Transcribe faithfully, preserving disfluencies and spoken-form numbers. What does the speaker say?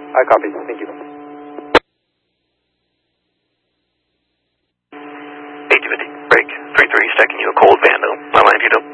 I copy. Thank you. eight fifty, break. three three, stacking you a cold Vando. My line, you know.